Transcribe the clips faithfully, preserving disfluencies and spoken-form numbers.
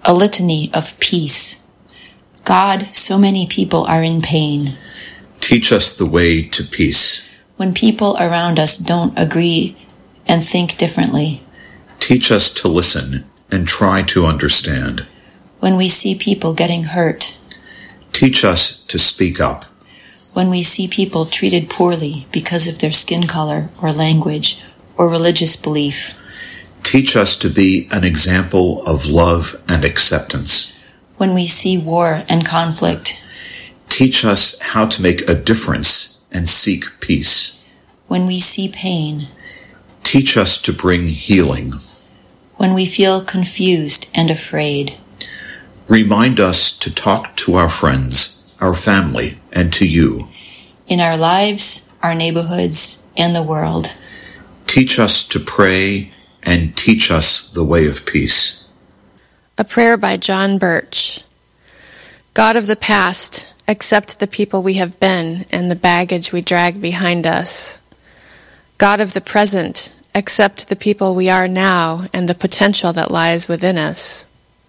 a litany of peace. God, so many people are in pain. Teach us the way to peace. When people around us don't agree and think differently. Teach us to listen and try to understand. When we see people getting hurt. Teach us to speak up. When we see people treated poorly because of their skin color or language or religious belief. Teach us to be an example of love and acceptance. When we see war and conflict. Teach us how to make a difference and seek peace. When we see pain. Teach us to bring healing. When we feel confused and afraid. Remind us to talk to our friends, our family, and to you. In our lives, our neighborhoods, and the world. Teach us to pray and teach us the way of peace. A prayer by John Birch. God of the past, accept the people we have been and the baggage we drag behind us. God of the present, accept the people we are now and the potential that lies within us.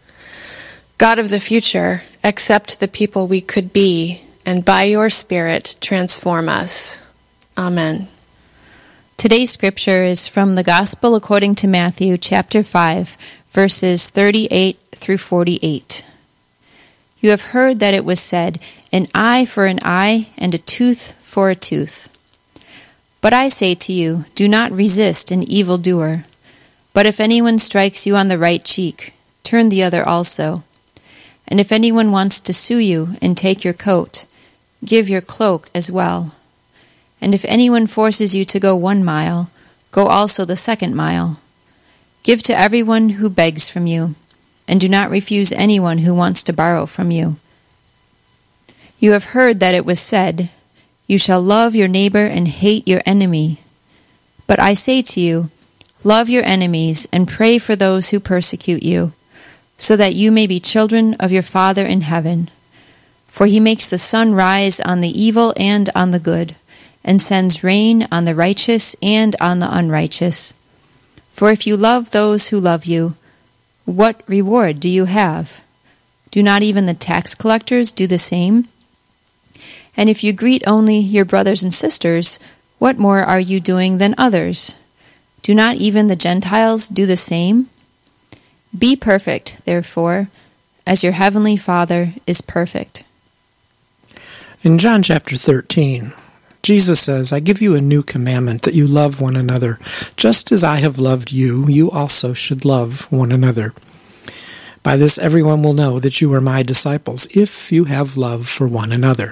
God of the future, accept the people we could be, and by your Spirit, transform us. Amen. Today's scripture is from the Gospel according to Matthew, chapter five, verses thirty-eight through forty-eight. You have heard that it was said, an eye for an eye and a tooth for a tooth. But I say to you, do not resist an evildoer. But if anyone strikes you on the right cheek, turn the other also. And if anyone wants to sue you and take your coat, give your cloak as well. And if anyone forces you to go one mile, go also the second mile. Give to everyone who begs from you, and do not refuse anyone who wants to borrow from you. You have heard that it was said, you shall love your neighbor and hate your enemy. But I say to you, love your enemies and pray for those who persecute you, so that you may be children of your Father in heaven. For he makes the sun rise on the evil and on the good, and sends rain on the righteous and on the unrighteous. For if you love those who love you, what reward do you have? Do not even the tax collectors do the same? And if you greet only your brothers and sisters, what more are you doing than others? Do not even the Gentiles do the same? Be perfect, therefore, as your heavenly Father is perfect. In John chapter thirteen, Jesus says, I give you a new commandment, that you love one another. Just as I have loved you, you also should love one another. By this everyone will know that you are my disciples, if you have love for one another.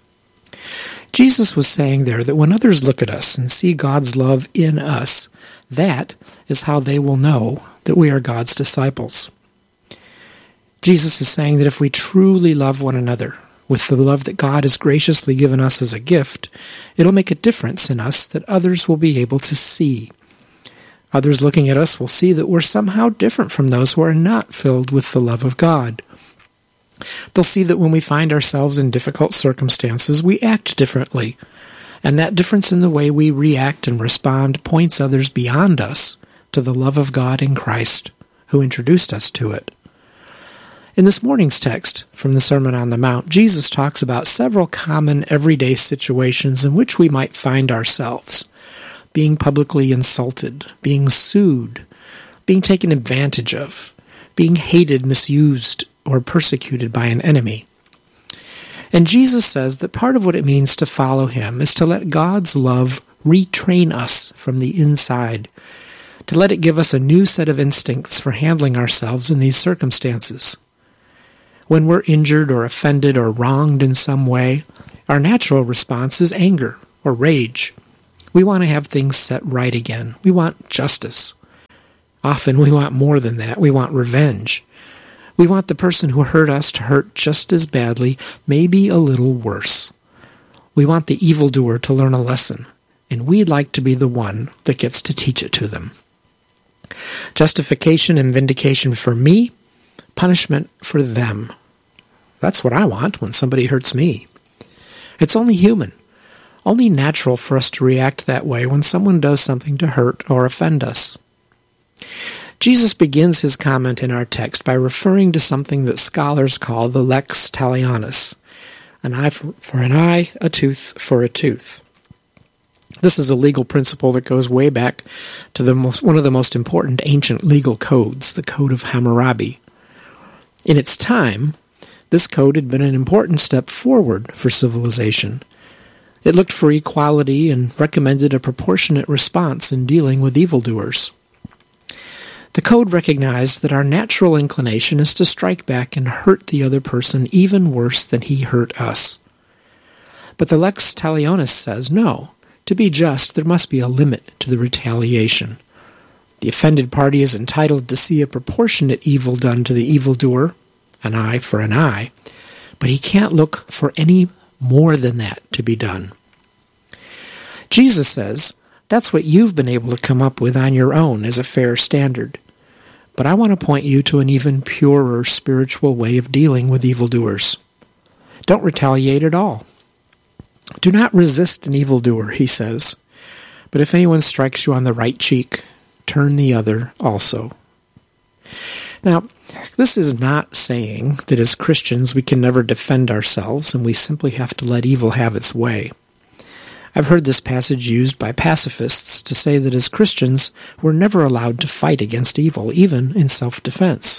Jesus was saying there that when others look at us and see God's love in us, that is how they will know that we are God's disciples. Jesus is saying that if we truly love one another with the love that God has graciously given us as a gift, it'll make a difference in us that others will be able to see. Others looking at us will see that we're somehow different from those who are not filled with the love of God. They'll see that when we find ourselves in difficult circumstances, we act differently, and that difference in the way we react and respond points others beyond us to the love of God in Christ, who introduced us to it. In this morning's text from the Sermon on the Mount, Jesus talks about several common everyday situations in which we might find ourselves: being publicly insulted, being sued, being taken advantage of, being hated, misused, or persecuted by an enemy. And Jesus says that part of what it means to follow him is to let God's love retrain us from the inside, to let it give us a new set of instincts for handling ourselves in these circumstances. When we're injured or offended or wronged in some way, our natural response is anger or rage. We want to have things set right again. We want justice. Often we want more than that. We want revenge. We want the person who hurt us to hurt just as badly, maybe a little worse. We want the evildoer to learn a lesson, and we'd like to be the one that gets to teach it to them. Justification and vindication for me, punishment for them. That's what I want when somebody hurts me. It's only human, only natural for us to react that way when someone does something to hurt or offend us. Jesus begins his comment in our text by referring to something that scholars call the lex talionis, an eye for, for an eye, a tooth for a tooth. This is a legal principle that goes way back to the most, one of the most important ancient legal codes, the Code of Hammurabi. In its time, this code had been an important step forward for civilization. It looked for equality and recommended a proportionate response in dealing with evildoers. The code recognized that our natural inclination is to strike back and hurt the other person even worse than he hurt us. But the lex talionis says, no, to be just, there must be a limit to the retaliation. The offended party is entitled to see a proportionate evil done to the evildoer, an eye for an eye, but he can't look for any more than that to be done. Jesus says, that's what you've been able to come up with on your own as a fair standard. But I want to point you to an even purer spiritual way of dealing with evildoers. Don't retaliate at all. Do not resist an evildoer, he says. But if anyone strikes you on the right cheek, turn the other also. Now, this is not saying that as Christians we can never defend ourselves and we simply have to let evil have its way. I've heard this passage used by pacifists to say that as Christians, we're never allowed to fight against evil, even in self-defense.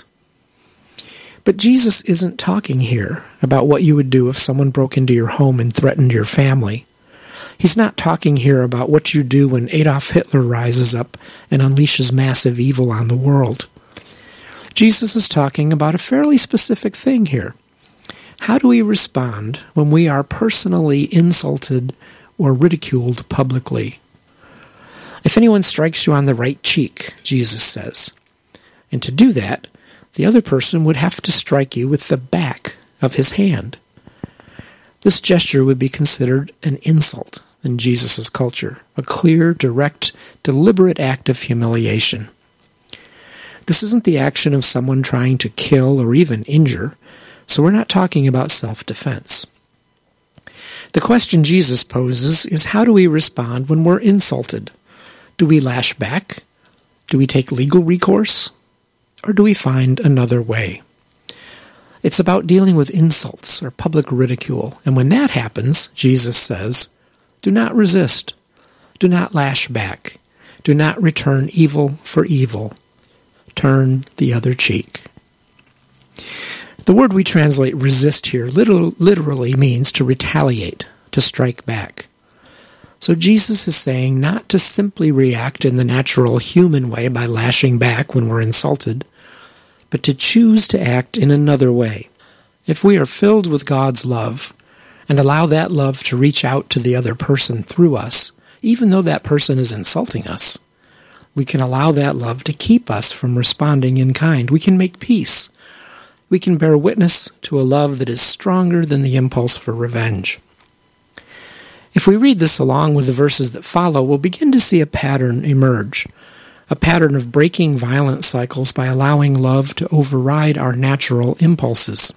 But Jesus isn't talking here about what you would do if someone broke into your home and threatened your family. He's not talking here about what you do when Adolf Hitler rises up and unleashes massive evil on the world. Jesus is talking about a fairly specific thing here. How do we respond when we are personally insulted or ridiculed publicly? If anyone strikes you on the right cheek, Jesus says, and to do that, the other person would have to strike you with the back of his hand. This gesture would be considered an insult in Jesus' culture, a clear, direct, deliberate act of humiliation. This isn't the action of someone trying to kill or even injure, so we're not talking about self-defense. The question Jesus poses is, how do we respond when we're insulted? Do we lash back? Do we take legal recourse? Or do we find another way? It's about dealing with insults or public ridicule, and when that happens, Jesus says, do not resist. Do not lash back. Do not return evil for evil. Turn the other cheek. The word we translate resist here literally means to retaliate, to strike back. So Jesus is saying not to simply react in the natural human way by lashing back when we're insulted, but to choose to act in another way. If we are filled with God's love and allow that love to reach out to the other person through us, even though that person is insulting us, we can allow that love to keep us from responding in kind. We can make peace. We can bear witness to a love that is stronger than the impulse for revenge. If we read this along with the verses that follow, we'll begin to see a pattern emerge, a pattern of breaking violent cycles by allowing love to override our natural impulses.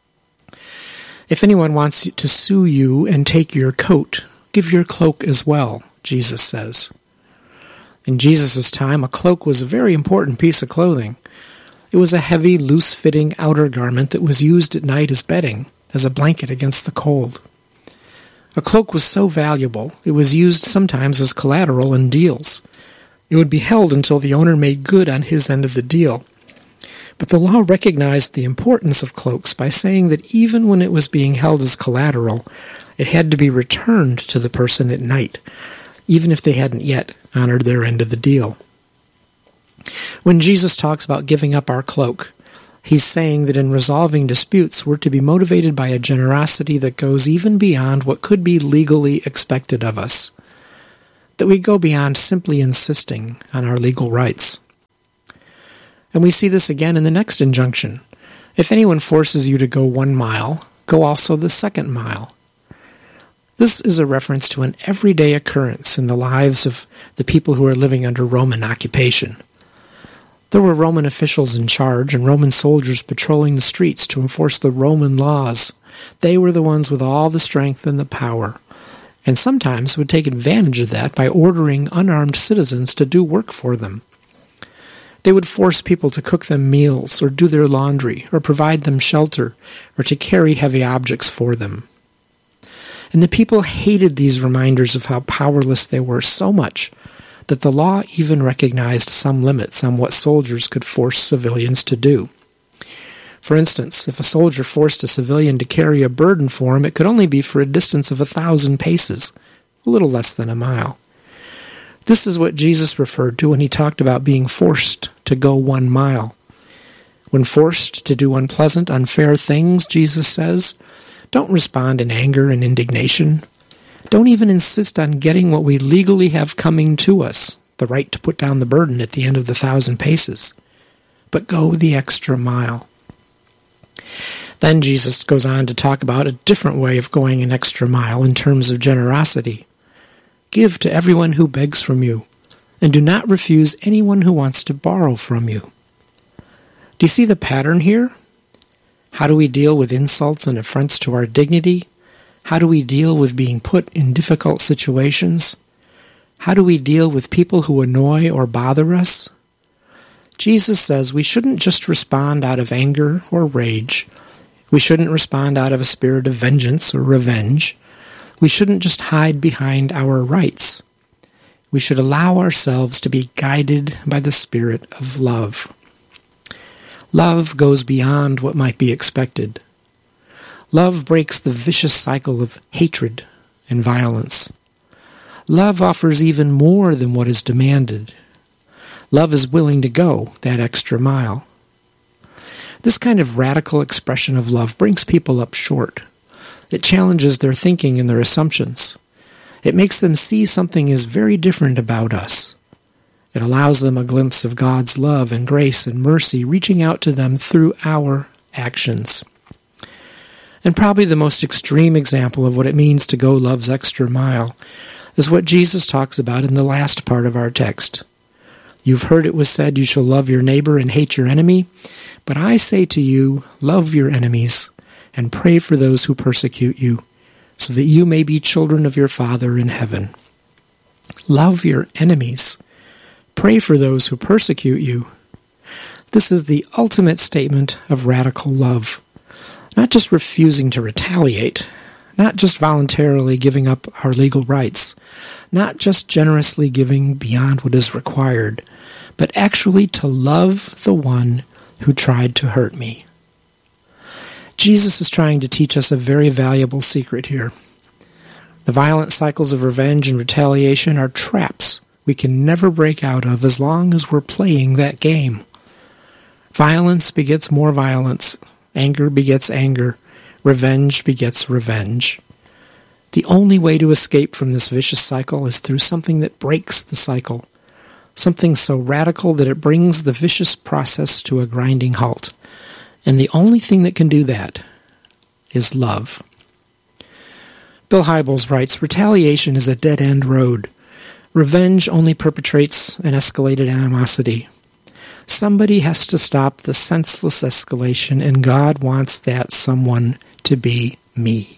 If anyone wants to sue you and take your coat, give your cloak as well, Jesus says. In Jesus' time, a cloak was a very important piece of clothing. It was a heavy, loose-fitting outer garment that was used at night as bedding, as a blanket against the cold. A cloak was so valuable, it was used sometimes as collateral in deals. It would be held until the owner made good on his end of the deal. But the law recognized the importance of cloaks by saying that even when it was being held as collateral, it had to be returned to the person at night, even if they hadn't yet honored their end of the deal. When Jesus talks about giving up our cloak, he's saying that in resolving disputes, we're to be motivated by a generosity that goes even beyond what could be legally expected of us, that we go beyond simply insisting on our legal rights. And we see this again in the next injunction. If anyone forces you to go one mile, go also the second mile. This is a reference to an everyday occurrence in the lives of the people who are living under Roman occupation. There were Roman officials in charge and Roman soldiers patrolling the streets to enforce the Roman laws. They were the ones with all the strength and the power, and sometimes would take advantage of that by ordering unarmed citizens to do work for them. They would force people to cook them meals or do their laundry or provide them shelter or to carry heavy objects for them. And the people hated these reminders of how powerless they were so much that the law even recognized some limits on what soldiers could force civilians to do. For instance, if a soldier forced a civilian to carry a burden for him, it could only be for a distance of a thousand paces, a little less than a mile. This is what Jesus referred to when he talked about being forced to go one mile. When forced to do unpleasant, unfair things, Jesus says, don't respond in anger and indignation. Don't even insist on getting what we legally have coming to us, the right to put down the burden at the end of the thousand paces. But go the extra mile. Then Jesus goes on to talk about a different way of going an extra mile in terms of generosity. Give to everyone who begs from you, and do not refuse anyone who wants to borrow from you. Do you see the pattern here? How do we deal with insults and affronts to our dignity? How do we deal with being put in difficult situations? How do we deal with people who annoy or bother us? Jesus says we shouldn't just respond out of anger or rage. We shouldn't respond out of a spirit of vengeance or revenge. We shouldn't just hide behind our rights. We should allow ourselves to be guided by the spirit of love. Love goes beyond what might be expected. Love breaks the vicious cycle of hatred and violence. Love offers even more than what is demanded. Love is willing to go that extra mile. This kind of radical expression of love brings people up short. It challenges their thinking and their assumptions. It makes them see something is very different about us. It allows them a glimpse of God's love and grace and mercy reaching out to them through our actions. And probably the most extreme example of what it means to go love's extra mile is what Jesus talks about in the last part of our text. You've heard it was said, you shall love your neighbor and hate your enemy. But I say to you, love your enemies and pray for those who persecute you, so that you may be children of your Father in heaven. Love your enemies. Pray for those who persecute you. This is the ultimate statement of radical love. Not just refusing to retaliate, not just voluntarily giving up our legal rights, not just generously giving beyond what is required, but actually to love the one who tried to hurt me. Jesus is trying to teach us a very valuable secret here. The violent cycles of revenge and retaliation are traps we can never break out of as long as we're playing that game. Violence begets more violence. Anger begets anger. Revenge begets revenge. The only way to escape from this vicious cycle is through something that breaks the cycle, something so radical that it brings the vicious process to a grinding halt. And the only thing that can do that is love. Bill Hybels writes, retaliation is a dead-end road. Revenge only perpetrates an escalated animosity. Somebody has to stop the senseless escalation, and God wants that someone to be me.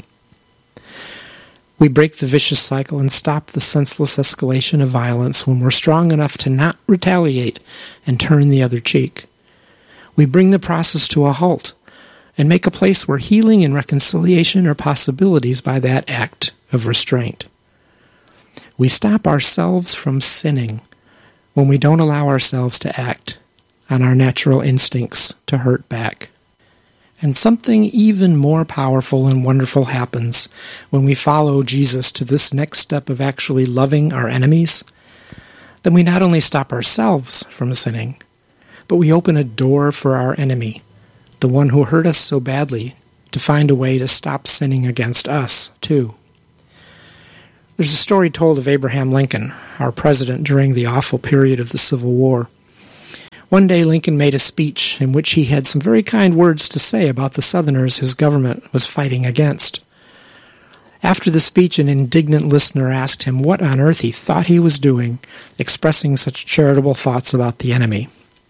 We break the vicious cycle and stop the senseless escalation of violence when we're strong enough to not retaliate and turn the other cheek. We bring the process to a halt and make a place where healing and reconciliation are possibilities by that act of restraint. We stop ourselves from sinning when we don't allow ourselves to act on our natural instincts to hurt back. And something even more powerful and wonderful happens when we follow Jesus to this next step of actually loving our enemies. Then we not only stop ourselves from sinning, but we open a door for our enemy, the one who hurt us so badly, to find a way to stop sinning against us, too. There's a story told of Abraham Lincoln, our president during the awful period of the Civil War. One day Lincoln made a speech in which he had some very kind words to say about the Southerners his government was fighting against. After the speech, an indignant listener asked him what on earth he thought he was doing, expressing such charitable thoughts about the enemy.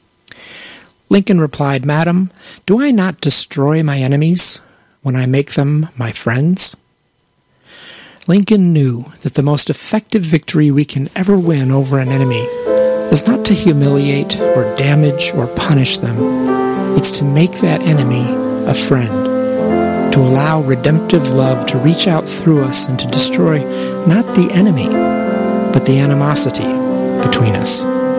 Lincoln replied, "Madam, do I not destroy my enemies when I make them my friends?" Lincoln knew that the most effective victory we can ever win over an enemy is not to humiliate or damage or punish them. It's to make that enemy a friend, to allow redemptive love to reach out through us and to destroy not the enemy, but the animosity between us.